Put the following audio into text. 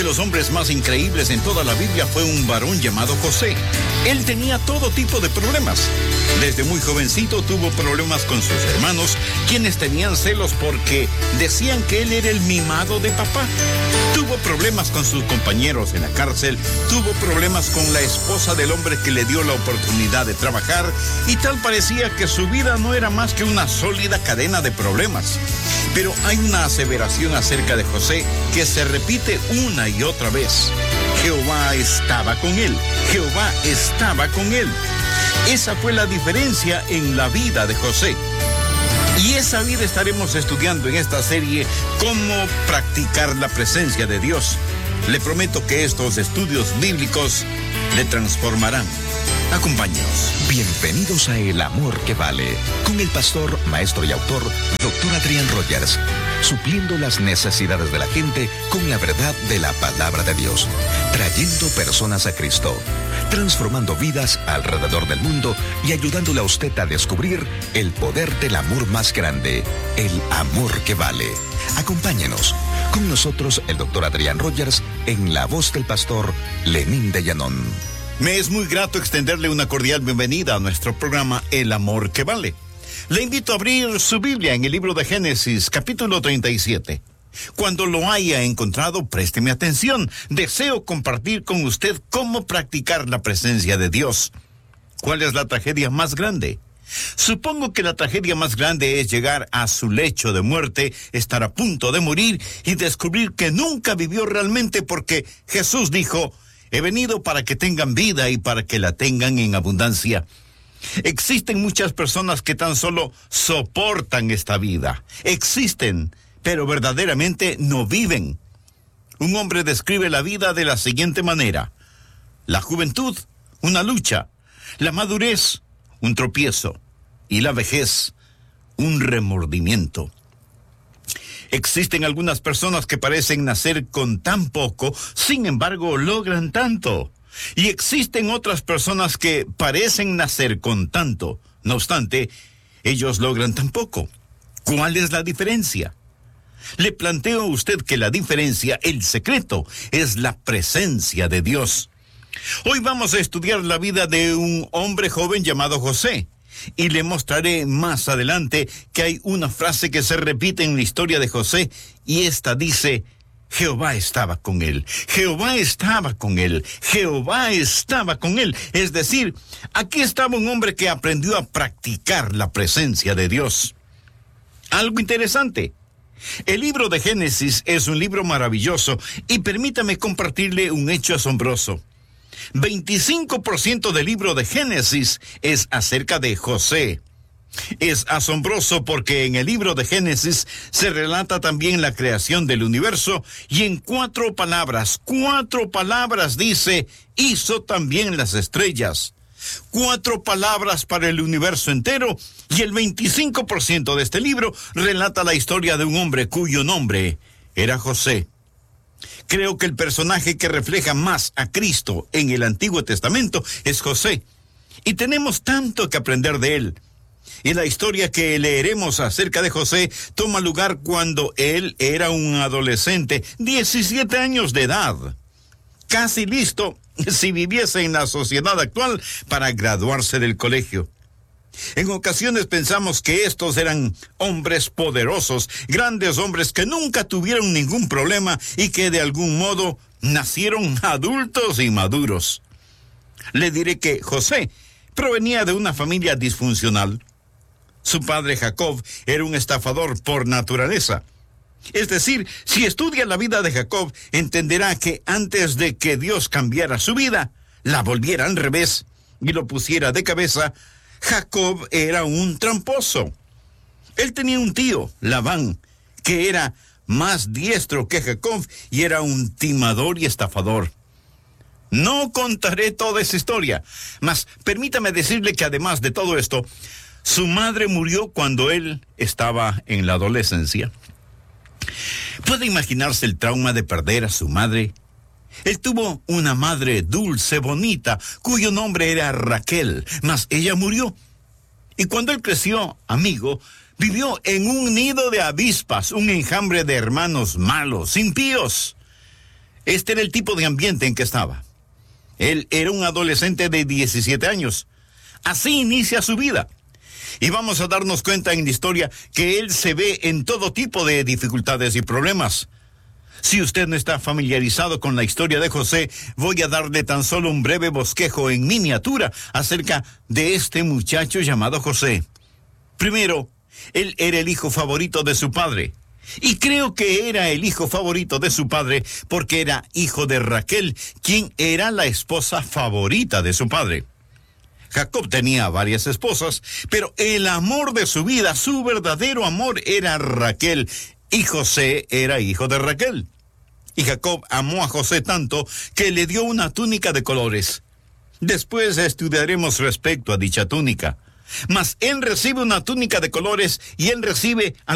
los hombres más increíbles en toda la Biblia fue un varón llamado José. Él tenía todo tipo de problemas. Desde muy jovencito tuvo problemas con sus hermanos, quienes tenían celos porque decían que él era el mimado de papá. Tuvo problemas con sus compañeros en la cárcel, tuvo problemas con la esposa del hombre que le dio la oportunidad de trabajar, y tal parecía que su vida no era más que una sólida cadena de problemas. Pero hay una aseveración acerca de José que se repite una y otra vez. Jehová estaba con él. Jehová estaba con él. Esa fue la diferencia en la vida de José. Y esa vida estaremos estudiando en esta serie, cómo practicar la presencia de Dios. Le prometo que estos estudios bíblicos le transformarán. Acompáñenos. Bienvenidos a El Amor que Vale, con el pastor, maestro y autor, Dr. Adrián Rogers, supliendo las necesidades de la gente con la verdad de la palabra de Dios, trayendo personas a Cristo, transformando vidas alrededor del mundo y ayudándole a usted a descubrir el poder del amor más grande, el amor que vale. Acompáñenos. Con nosotros el Dr. Adrián Rogers en la voz del pastor Lenín de Llanón. Me es muy grato extenderle una cordial bienvenida a nuestro programa El Amor que Vale. Le invito a abrir su Biblia en el libro de Génesis, capítulo 37. Cuando lo haya encontrado, présteme atención. Deseo compartir con usted cómo practicar la presencia de Dios. ¿Cuál es la tragedia más grande? Supongo que la tragedia más grande es llegar a su lecho de muerte, estar a punto de morir y descubrir que nunca vivió realmente, porque Jesús dijo: he venido para que tengan vida y para que la tengan en abundancia. Existen muchas personas que tan solo soportan esta vida. Existen, pero verdaderamente no viven. Un hombre describe la vida de la siguiente manera: la juventud, una lucha; la madurez, un tropiezo; y la vejez, un remordimiento. Existen algunas personas que parecen nacer con tan poco, sin embargo logran tanto. Y existen otras personas que parecen nacer con tanto, no obstante, ellos logran tan poco. ¿Cuál es la diferencia? Le planteo a usted que la diferencia, el secreto, es la presencia de Dios. Hoy vamos a estudiar la vida de un hombre joven llamado José. Y le mostraré más adelante que hay una frase que se repite en la historia de José, y esta dice: Jehová estaba con él, Jehová estaba con él, Jehová estaba con él. Es decir, aquí estaba un hombre que aprendió a practicar la presencia de Dios. Algo interesante. El libro de Génesis es un libro maravilloso, y permítame compartirle un hecho asombroso. 25% del libro de Génesis es acerca de José. Es asombroso porque en el libro de Génesis se relata también la creación del universo, y en 4 palabras dice: hizo también las estrellas. 4 palabras para el universo entero, y el 25% de este libro relata la historia de un hombre cuyo nombre era José. Creo que el personaje que refleja más a Cristo en el Antiguo Testamento es José, y tenemos tanto que aprender de él. Y la historia que leeremos acerca de José toma lugar cuando él era un adolescente, 17 años de edad, casi listo, si viviese en la sociedad actual, para graduarse del colegio. En ocasiones pensamos que estos eran hombres poderosos, grandes hombres que nunca tuvieron ningún problema y que de algún modo nacieron adultos y maduros. Le diré que José provenía de una familia disfuncional. Su padre Jacob era un estafador por naturaleza. Es decir, si estudia la vida de Jacob, entenderá que antes de que Dios cambiara su vida, la volviera al revés y lo pusiera de cabeza, Jacob era un tramposo. Él tenía un tío, Labán, que era más diestro que Jacob y era un timador y estafador. No contaré toda esa historia, mas permítame decirle que además de todo esto, su madre murió cuando él estaba en la adolescencia. ¿Puede imaginarse el trauma de perder a su madre? Él tuvo una madre dulce, bonita, cuyo nombre era Raquel, mas ella murió. Y cuando él creció, amigo, vivió en un nido de avispas, un enjambre de hermanos malos, impíos. Este era el tipo de ambiente en que estaba. Él era un adolescente de 17 años. Así inicia su vida. Y vamos a darnos cuenta en la historia que él se ve en todo tipo de dificultades y problemas. Si usted no está familiarizado con la historia de José, voy a darle tan solo un breve bosquejo en miniatura acerca de este muchacho llamado José. Primero, él era el hijo favorito de su padre. Y creo que era el hijo favorito de su padre porque era hijo de Raquel, quien era la esposa favorita de su padre. Jacob tenía varias esposas, pero el amor de su vida, su verdadero amor, era Raquel, y José era hijo de Raquel. Y Jacob amó a José tanto que le dio una túnica de colores. Después estudiaremos respecto a dicha túnica. Mas él recibe una túnica de colores y él recibe